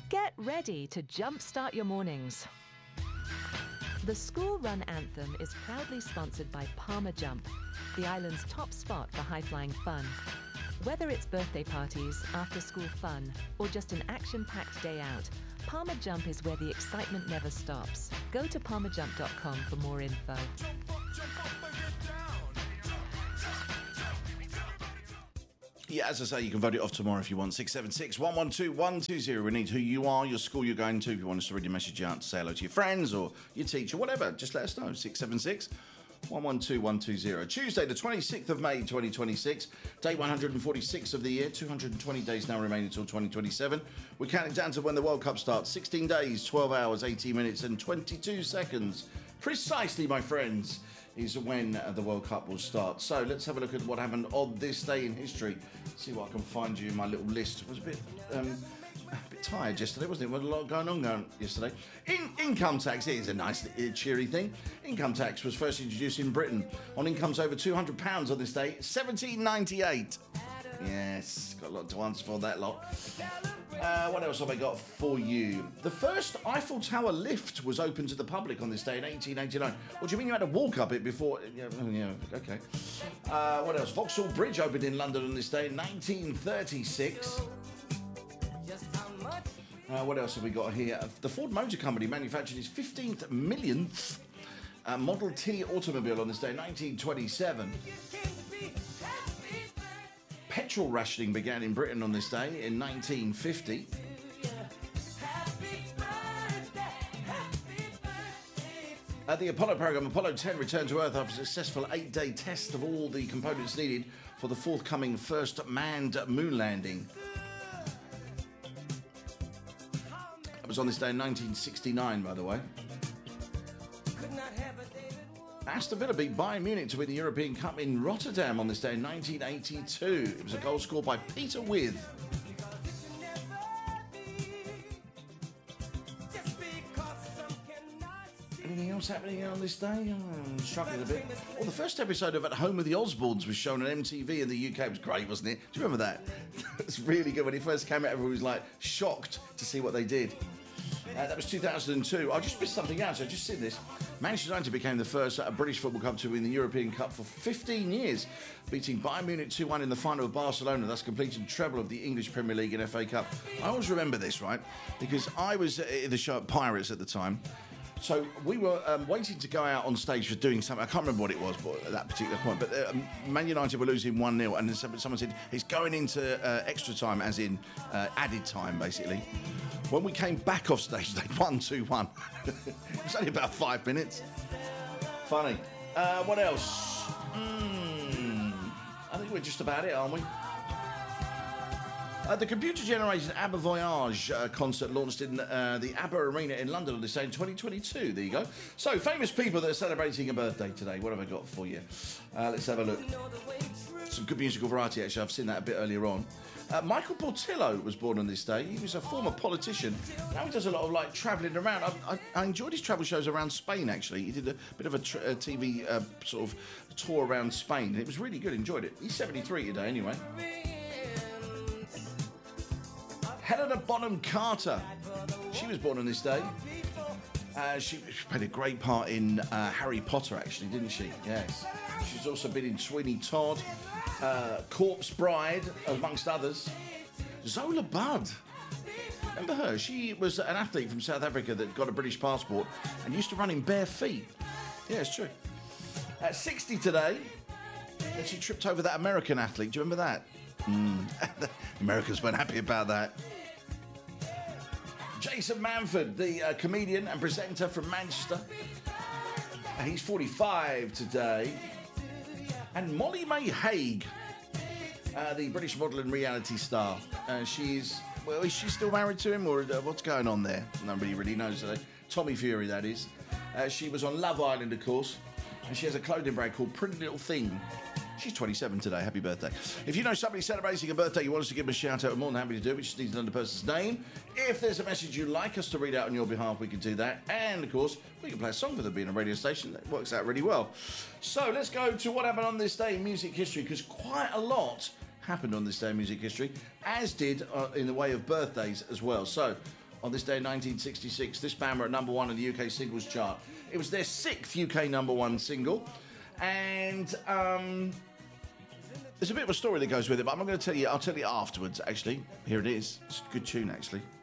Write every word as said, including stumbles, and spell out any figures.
Get ready to jumpstart your mornings. The school-run anthem is proudly sponsored by Palmer Jump, the island's top spot for high-flying fun. Whether it's birthday parties, after-school fun, or just an action-packed day out, Palmer Jump is where the excitement never stops. Go to palmer jump dot com for more info. Yeah, as I say, you can vote it off tomorrow if you want. six seven six, one one two, one two zero. We need who you are, your school you're going to. If you want us to read your message out to say hello to your friends or your teacher, whatever, just let us know. six seven six, one one two, one two zero. Tuesday, the twenty-sixth of May, twenty twenty-six. Day one hundred forty-six of the year. two hundred twenty days now remain until twenty twenty-seven. We're counting down to when the World Cup starts. sixteen days, twelve hours, eighteen minutes and twenty-two seconds. Precisely, my friends, is when the World Cup will start. So let's have a look at what happened on this day in history. See what I can find you in my little list. I was a bit, um, a bit tired yesterday, wasn't it? There was a lot going on going yesterday. In, income tax is a nice, cheery thing. Income tax was first introduced in Britain on incomes over two hundred pounds on this day, seventeen ninety-eight. Yes, got a lot to answer for that lot. Uh, what else have I got for you? The first Eiffel Tower lift was open to the public on this day in eighteen eighty-nine. What do you mean you had to walk up it before? Yeah, yeah okay. Uh, what else? Vauxhall Bridge opened in London on this day in nineteen thirty-six. Uh, what else have we got here? The Ford Motor Company manufactured its fifteenth millionth uh, Model T automobile on this day in nineteen twenty-seven. Petrol rationing began in Britain on this day in nineteen fifty. Uh, the Apollo program, Apollo ten, returned to Earth after a successful eight-day test of all the components needed for the forthcoming first manned moon landing. It was on this day in nineteen sixty-nine, by the way. Aston Villa beat Bayern Munich to win the European Cup in Rotterdam on this day in nineteen eighty-two. It was a goal scored by Peter With. Anything else happening on this day? Oh, I'm struggling a bit. Well, the first episode of At Home with the Osbournes was shown on M T V in the U K. It was great, wasn't it? Do you remember that? It was really good. When it first came out, everyone was like shocked to see what they did. Uh, that was two thousand two. I just missed something else. I just seen this. Manchester United became the first uh, British football club to win the European Cup for fifteen years, beating Bayern Munich two one in the final of Barcelona, thus completing treble of the English Premier League and F A Cup. I always remember this, right? Because I was in the show at Pirates at the time. So we were um, waiting to go out on stage for doing something. I can't remember what it was but at that particular point. But uh, Man United were losing one nil, and then someone said, it's going into uh, extra time, as in uh, added time, basically. When we came back off stage, they won two one. It was only about five minutes. Funny. Uh, what else? Mm, I think we're just about it, aren't we? Uh, the computer-generated ABBA Voyage uh, concert launched in uh, the ABBA Arena in London on this day in twenty twenty-two. There you go. So, famous people that are celebrating a birthday today. What have I got for you? Uh, let's have a look. Some good musical variety, actually. I've seen that a bit earlier on. Uh, Michael Portillo was born on this day. He was a former politician. Now he does a lot of like travelling around. I, I, I enjoyed his travel shows around Spain, actually. He did a bit of a, tr- a T V uh, sort of tour around Spain. It was really good. Enjoyed it. He's seventy-three today, anyway. Helena Bonham Carter. She was born on this day. Uh, she, she played a great part in uh, Harry Potter, actually, didn't she? Yes. She's also been in Sweeney Todd, uh, Corpse Bride, amongst others. Zola Budd. Remember her? She was an athlete from South Africa that got a British passport and used to run in bare feet. Yeah, it's true. At sixty today, and she tripped over that American athlete. Do you remember that? Mm. Americans weren't happy about that. Jason Manford, the uh, comedian and presenter from Manchester. He's forty-five today. And Molly May Haig, uh, the British model and reality star. Uh, she's, well, is she still married to him, or uh, what's going on there? Nobody really knows. Uh, Tommy Fury, that is. Uh, she was on Love Island, of course. And she has a clothing brand called Pretty Little Thing. She's twenty-seven today. Happy birthday. If you know somebody celebrating a birthday, you want us to give them a shout out, we're more than happy to do it. We just need to know the person's name. If there's a message you'd like us to read out on your behalf, we can do that. And, of course, we can play a song for them being a radio station. That works out really well. So let's go to what happened on this day in music history, because quite a lot happened on this day in music history, as did uh, in the way of birthdays as well. So on this day in nineteen sixty-six. This band were at number one on the U K singles chart. It was their sixth U K number one single. And um, there's a bit of a story that goes with it, but I'm not going to tell you. I'll tell you afterwards, actually. Here it is. It's a good tune, actually.